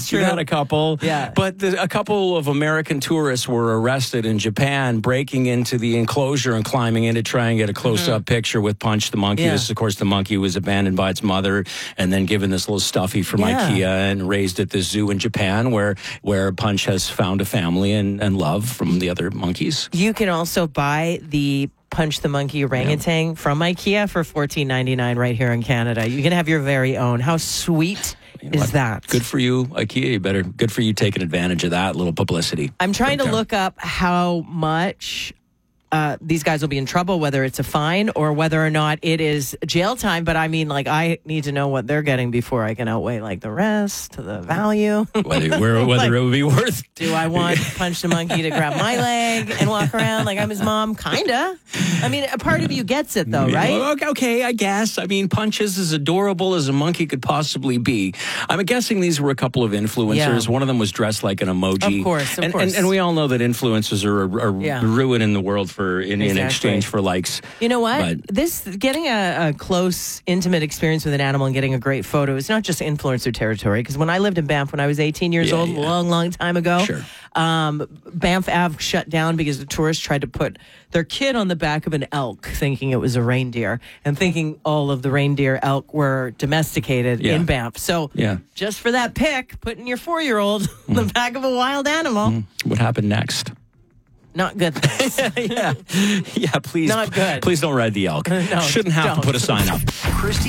You had a couple. Yeah. But a couple of American tourists were arrested in Japan, breaking into the enclosure and climbing in to try and get a close-up picture with Punch the monkey. Yeah. This is, of course, the monkey was abandoned by its mother and then given this little stuffy from IKEA and raised at the zoo in Japan where Punch has found a family and love from the other monkeys. You can also buy the Punch the Monkey orangutan from IKEA for $14.99 right here in Canada. You can have your very own. How sweet is that? Good for you, IKEA. Good for you taking advantage of that little publicity. I'm trying to look up how much these guys will be in trouble, whether it's a fine or whether or not it is jail time. But I mean, like, I need to know what they're getting before I can outweigh like the rest, the value. Whether Like, it would be worth. Do I want Punch the Monkey to grab my leg and walk around like I'm his mom? Kinda. I mean, a part of you gets it though, right? Okay, I guess. I mean, Punch is as adorable as a monkey could possibly be. I'm guessing these were a couple of influencers. Yeah. One of them was dressed like an emoji. Of course. And we all know that influencers are ruining the world in exchange for likes. You know what? But Getting a close, intimate experience with an animal and getting a great photo is not just influencer territory. Because when I lived in Banff when I was 18 years old, a long time ago, Banff Ave shut down because the tourists tried to put their kid on the back of an elk thinking it was a reindeer and thinking all of the reindeer elk were domesticated in Banff. So just for that pic, putting your 4-year-old on the back of a wild animal. What happened next? Not good things. Yeah, please. Not good. Please don't ride the elk. No, Shouldn't have to put a sign up. Christy